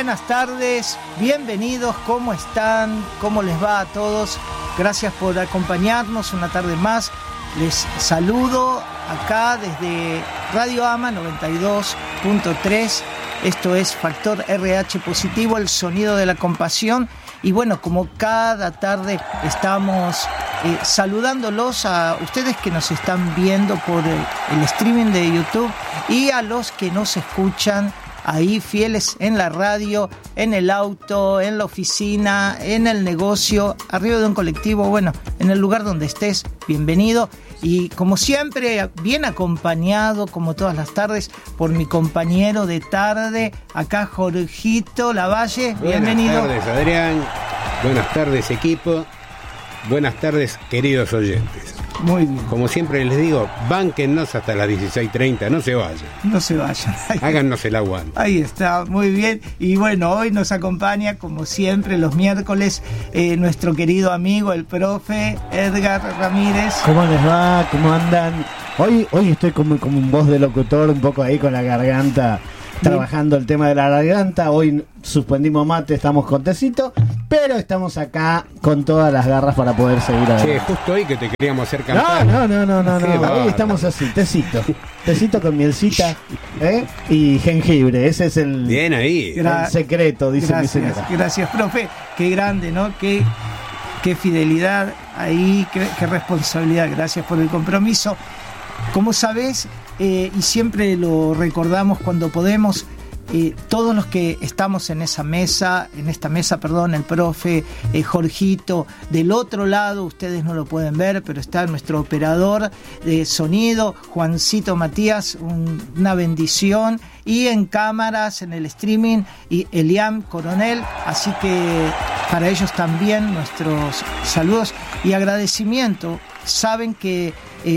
buenas tardes, bienvenidos, ¿cómo están? ¿Cómo les va a todos? Gracias por acompañarnos una tarde más. Les saludo acá desde Radio AMA 92.3. Esto es Factor RH Positivo, el sonido de la compasión. Y bueno, como cada tarde estamos saludándolos a ustedes que nos están viendo por el streaming de YouTube y a los que nos escuchan ahí fieles en la radio, en el auto, en la oficina, en el negocio, arriba de un colectivo, bueno, en el lugar donde estés, bienvenido. Y como siempre, bien acompañado, como todas las tardes, por mi compañero de tarde, acá Jorgito Lavalle, bienvenido. Buenas tardes, Adrián. Buenas tardes, equipo. Buenas tardes, queridos oyentes. Muy bien. Como siempre les digo, bánquennos hasta las 16:30, no se vayan. No se vayan. Háganos el aguante. Ahí está, muy bien. Y bueno, hoy nos acompaña, como siempre, los miércoles, nuestro querido amigo, el profe Edgar Ramírez. ¿Cómo les va? ¿Cómo andan? Hoy estoy como un voz de locutor, un poco ahí con la garganta, trabajando el tema de la garganta. Hoy suspendimos mate, estamos con tecito, pero estamos acá con todas las garras para poder seguir adelante. Che, justo hoy que te queríamos hacer cantar. No. Hoy estamos así, tecito con mielcita, y jengibre. Ese es el, bien ahí. El secreto, dice mi señora. Gracias, profe. Qué grande, ¿no? Qué fidelidad ahí, qué responsabilidad. Gracias por el compromiso. Como sabés, y siempre lo recordamos cuando podemos, todos los que estamos en esta mesa, el profe, Jorgito, del otro lado, ustedes no lo pueden ver, pero está nuestro operador de sonido, Juancito Matías, una bendición, y en cámaras, en el streaming, y Eliam Coronel, así que para ellos también nuestros saludos y agradecimiento. Saben que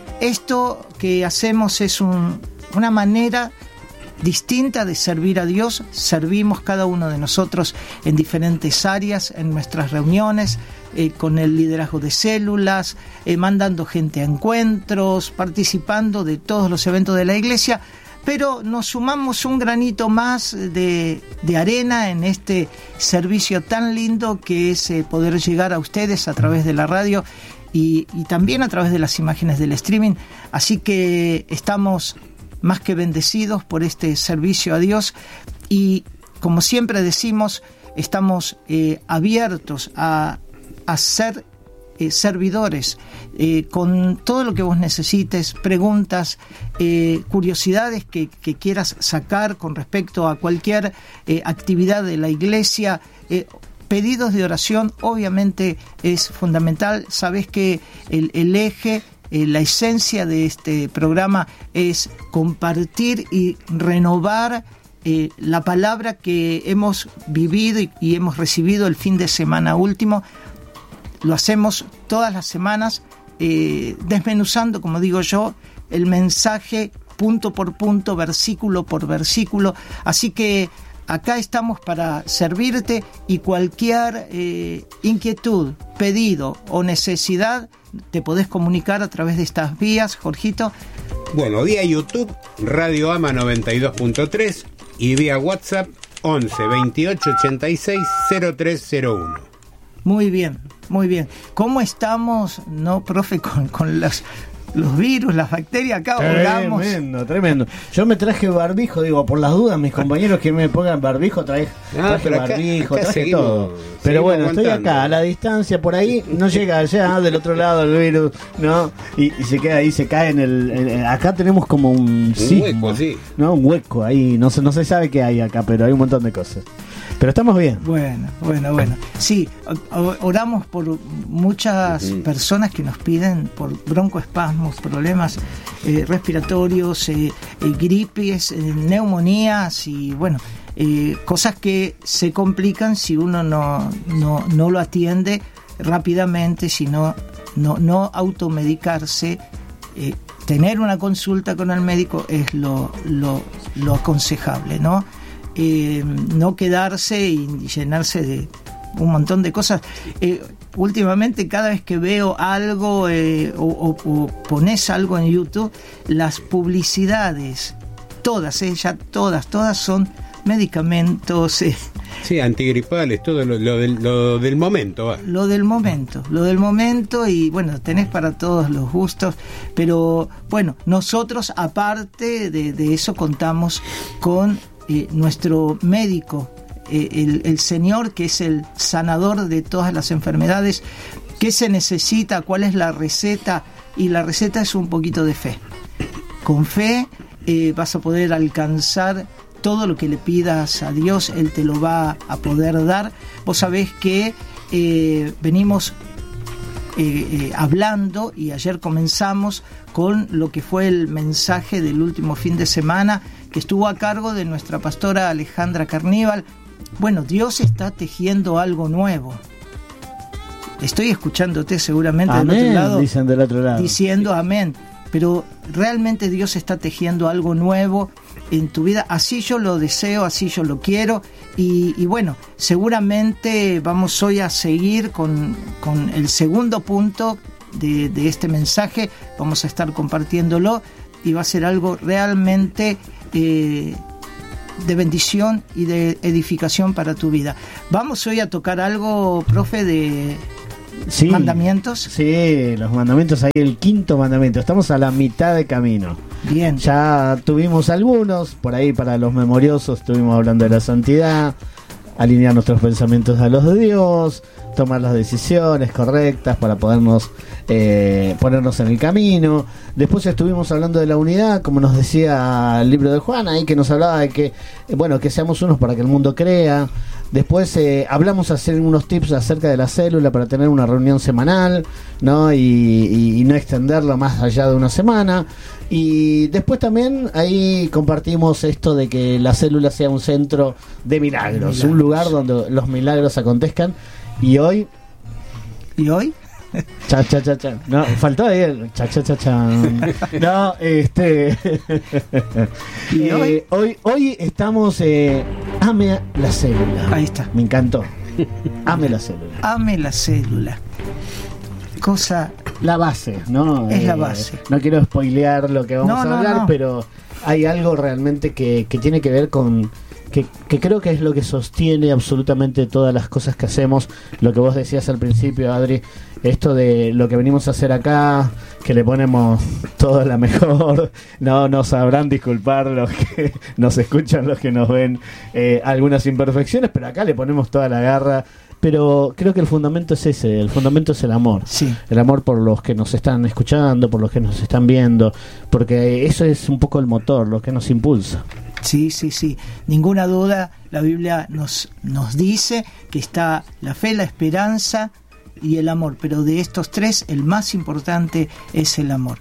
esto que hacemos es una manera distinta de servir a Dios. Servimos cada uno de nosotros en diferentes áreas, en nuestras reuniones, con el liderazgo de células, mandando gente a encuentros, participando de todos los eventos de la iglesia, pero nos sumamos un granito más de arena en este servicio tan lindo que es poder llegar a ustedes a través de la radio y también a través de las imágenes del streaming. Así que estamos más que bendecidos por este servicio a Dios y, como siempre decimos, estamos abiertos a ser servidores, con todo lo que vos necesites, preguntas, curiosidades que quieras sacar con respecto a cualquier actividad de la iglesia. Pedidos de oración obviamente es fundamental. Sabés que el eje, la esencia de este programa es compartir y renovar la palabra que hemos vivido y hemos recibido el fin de semana último. Lo hacemos todas las semanas, desmenuzando, como digo yo, el mensaje punto por punto, versículo por versículo. Así que acá estamos para servirte, y cualquier inquietud, pedido o necesidad te podés comunicar a través de estas vías, Jorgito. Bueno, vía YouTube, Radio AMA 92.3, y vía WhatsApp 11 28 86 0301. Muy bien, muy bien. ¿Cómo estamos, no, profe, con los virus, las bacterias acá? Tremendo. Yo me traje barbijo, digo, por las dudas, mis compañeros que me pongan barbijo, traje barbijo, traje seguimos, todo. Pero bueno, aguantando. Estoy acá, a la distancia, por ahí, no llega allá, del otro lado el virus, ¿no? Y se queda ahí, se cae acá tenemos como un hueco, sí. ¿No? Un hueco ahí, no se sabe qué hay acá, pero hay un montón de cosas. Pero estamos bien. Bueno. Sí, oramos por muchas personas que nos piden por broncoespasmos, problemas respiratorios, gripes, neumonías y bueno, cosas que se complican si uno no lo atiende rápidamente, sino no automedicarse. Tener una consulta con el médico es lo aconsejable, ¿no? No quedarse y llenarse de un montón de cosas. Últimamente, cada vez que veo algo o pones algo en YouTube, las publicidades, todas son medicamentos. Sí, antigripales, todo lo del momento. Va. Lo del momento y bueno, tenés para todos los gustos, pero bueno, nosotros aparte de eso contamos con nuestro médico, el Señor, que es el sanador de todas las enfermedades. ¿Qué se necesita? ¿Cuál es la receta? Y la receta es un poquito de fe. Con fe vas a poder alcanzar todo lo que le pidas a Dios, Él te lo va a poder dar. Vos sabés que venimos hablando, y ayer comenzamos con lo que fue el mensaje del último fin de semana, que estuvo a cargo de nuestra pastora Alejandra Carníbal. Bueno, Dios está tejiendo algo nuevo. Estoy escuchándote seguramente amén, del otro lado, dicen del otro lado, diciendo amén, pero realmente Dios está tejiendo algo nuevo en tu vida. Así yo lo deseo, así yo lo quiero, y bueno, seguramente vamos hoy a seguir con el segundo punto de este mensaje. Vamos a estar compartiéndolo y va a ser algo realmente de bendición y de edificación para tu vida. Vamos hoy a tocar algo, profe, de mandamientos. Sí, los mandamientos, ahí el quinto mandamiento. Estamos a la mitad de camino. Bien. Ya tuvimos algunos, por ahí para los memoriosos estuvimos hablando de la santidad, alinear nuestros pensamientos a los de Dios, tomar las decisiones correctas para podernos ponernos en el camino. Después estuvimos hablando de la unidad, como nos decía el libro de Juan, ahí que nos hablaba de que, bueno, que seamos unos para que el mundo crea. Después hablamos hacer unos tips acerca de la célula para tener una reunión semanal, ¿no? Y no extenderla más allá de una semana. Y después también ahí compartimos esto de que la célula sea un centro de milagros, un lugar donde los milagros acontezcan. ¿Y hoy? Cha, cha, cha, cha. No, faltó ahí el cha, cha, cha, cha. No, ¿Y hoy estamos ame la célula. Ahí está. Me encantó. Ame la célula. Ame la célula. Cosa... La base, ¿no? Es la base. No quiero spoilear lo que vamos a hablar, pero hay algo realmente que tiene que ver con... Que creo que es lo que sostiene absolutamente todas las cosas que hacemos. Lo que vos decías al principio, Adri, esto de lo que venimos a hacer acá, que le ponemos todo la mejor. No nos sabrán disculpar los que nos escuchan, los que nos ven, algunas imperfecciones, pero acá le ponemos toda la garra. Pero creo que el fundamento es ese, el fundamento es el amor. Sí. El amor por los que nos están escuchando, por los que nos están viendo, porque eso es un poco el motor, lo que nos impulsa. Sí, ninguna duda, la Biblia nos dice que está la fe, la esperanza y el amor, pero de estos tres el más importante es el amor.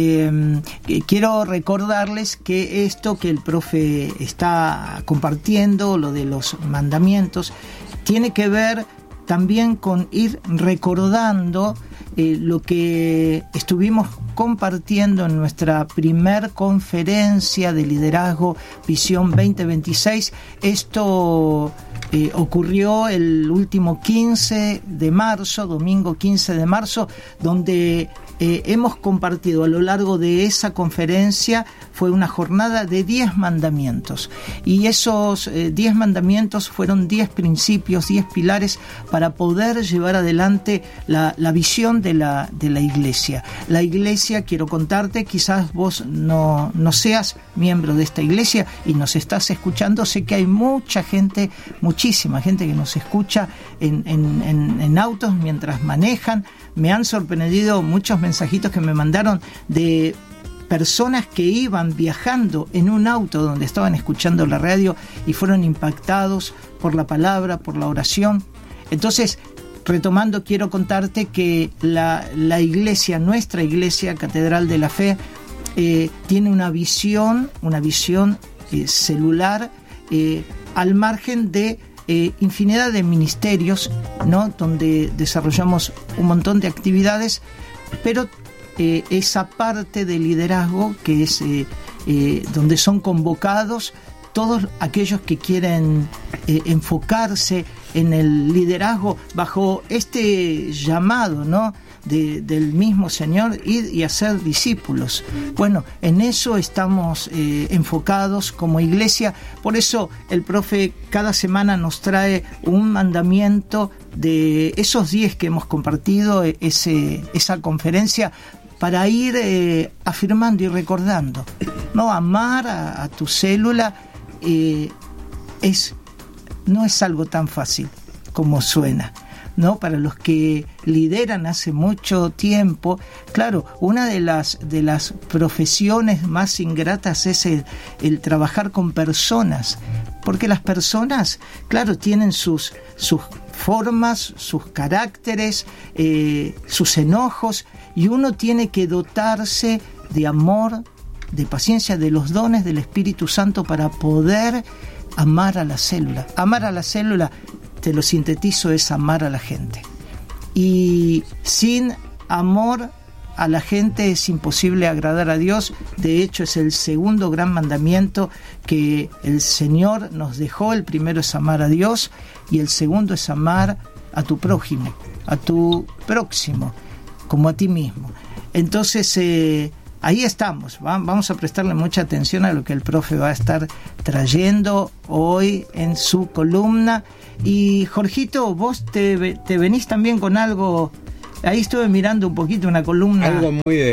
Quiero recordarles que esto que el profe está compartiendo, lo de los mandamientos, tiene que ver también con ir recordando lo que estuvimos compartiendo en nuestra primer conferencia de liderazgo Visión 2026. Esto ocurrió el último 15 de marzo, domingo 15 de marzo, donde hemos compartido a lo largo de esa conferencia. Fue una jornada de 10 mandamientos, y esos 10 mandamientos fueron 10 principios, 10 pilares para poder llevar adelante la visión de la iglesia. La iglesia, quiero contarte, quizás vos no seas miembro de esta iglesia y nos estás escuchando. Sé que hay mucha gente, muchísima gente que nos escucha en autos mientras manejan. Me han sorprendido muchos mensajitos que me mandaron de personas que iban viajando en un auto donde estaban escuchando la radio y fueron impactados por la palabra, por la oración. Entonces, retomando, quiero contarte que la iglesia, nuestra iglesia, Catedral de la Fe, tiene una visión celular al margen de infinidad de ministerios, ¿no? Donde desarrollamos un montón de actividades, pero esa parte de liderazgo que es donde son convocados todos aquellos que quieren enfocarse en el liderazgo bajo este llamado, ¿no?, del mismo Señor, ir y hacer discípulos. Bueno, en eso estamos enfocados como iglesia. Por eso el profe cada semana nos trae un mandamiento de esos 10 que hemos compartido, esa conferencia, para ir afirmando y recordando, ¿no? Amar a tu célula no es algo tan fácil como suena, ¿no? Para los que lideran hace mucho tiempo, claro, una de las profesiones más ingratas es el trabajar con personas, porque las personas, claro, tienen sus formas, sus caracteres, sus enojos, y uno tiene que dotarse de amor, de paciencia, de los dones del Espíritu Santo para poder amar a la célula. Amar a la célula, te lo sintetizo, es amar a la gente. Y sin amor a la gente es imposible agradar a Dios. De hecho, es el segundo gran mandamiento que el Señor nos dejó. El primero es amar a Dios y el segundo es amar a tu prójimo, a tu próximo, como a ti mismo. Entonces, ahí estamos. Vamos a prestarle mucha atención a lo que el profe va a estar trayendo hoy en su columna. Y Jorgito, vos te venís también con algo. Ahí estuve mirando un poquito una columna. Algo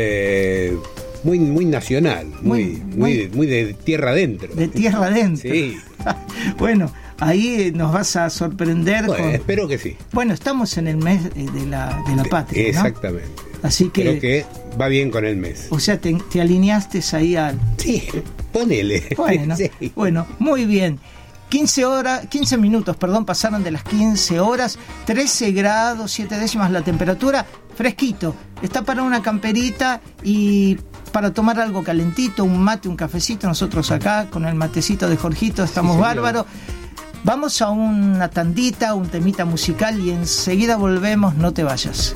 muy nacional, muy de tierra adentro. De tierra adentro. Sí. Bueno, ahí nos vas a sorprender. Bueno, espero que sí. Bueno, estamos en el mes de la patria, ¿no? Exactamente. Así que creo que va bien con el mes. O sea, te alineaste ahí al... Sí, ponele. Bueno, sí. Bueno, muy bien. 15 minutos, pasaron de las 15 horas, 13 grados, 7 décimas la temperatura, fresquito. Está para una camperita y para tomar algo calentito, un mate, un cafecito. Nosotros acá con el matecito de Jorgito estamos bárbaros. Vamos a una tandita, un temita musical y enseguida volvemos, no te vayas.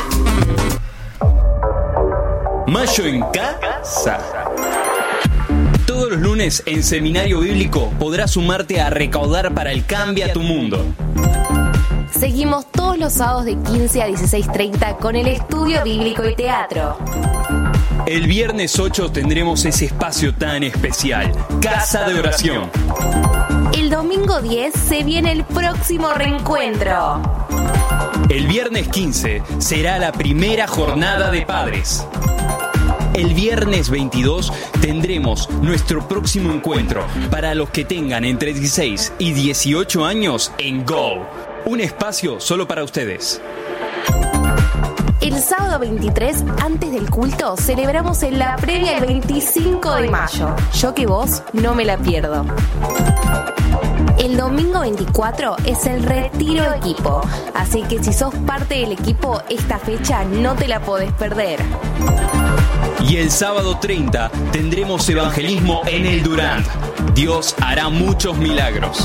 Mayo en casa. Todos los lunes en Seminario Bíblico podrás sumarte a recaudar para el Cambia tu Mundo. Seguimos todos los sábados de 15 a 16:30 con el estudio bíblico y teatro. El viernes 8 tendremos ese espacio tan especial, Casa de Oración. El domingo 10 se viene el próximo reencuentro. El viernes 15 será la primera jornada de padres. El viernes 22 tendremos nuestro próximo encuentro para los que tengan entre 16 y 18 años en Go. Un espacio solo para ustedes. El sábado 23, antes del culto, celebramos en la previa el 25 de mayo. Yo que vos no me la pierdo. El domingo 24 es el retiro de equipo, así que si sos parte del equipo, esta fecha no te la podés perder. Y el sábado 30 tendremos evangelismo en el Durant. Dios hará muchos milagros.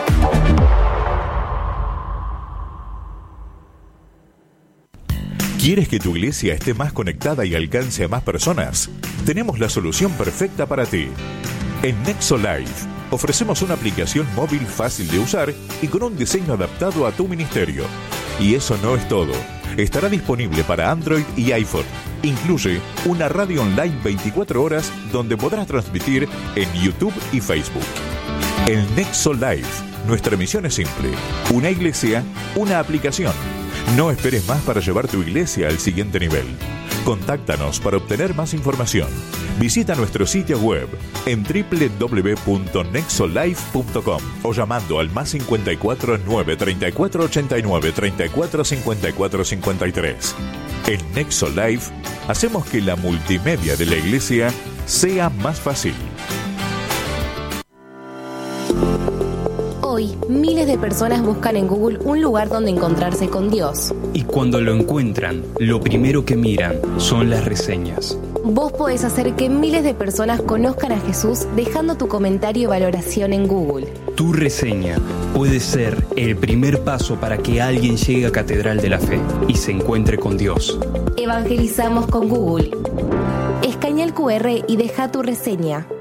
¿Quieres que tu iglesia esté más conectada y alcance a más personas? Tenemos la solución perfecta para ti. En Nexo Life ofrecemos una aplicación móvil fácil de usar y con un diseño adaptado a tu ministerio. Y eso no es todo. Estará disponible para Android y iPhone. Incluye una radio online 24 horas donde podrás transmitir en YouTube y Facebook. El Nexo Life. Nuestra misión es simple. Una iglesia, una aplicación. No esperes más para llevar tu iglesia al siguiente nivel. Contáctanos para obtener más información. Visita nuestro sitio web en www.nexolife.com o llamando al +54 9 34 89 34 54 53. En Nexo Life hacemos que la multimedia de la iglesia sea más fácil. Hoy, miles de personas buscan en Google un lugar donde encontrarse con Dios. Y cuando lo encuentran, lo primero que miran son las reseñas. Vos podés hacer que miles de personas conozcan a Jesús dejando tu comentario y valoración en Google. Tu reseña puede ser el primer paso para que alguien llegue a Catedral de la Fe y se encuentre con Dios. Evangelizamos con Google. Escanea el QR y deja tu reseña.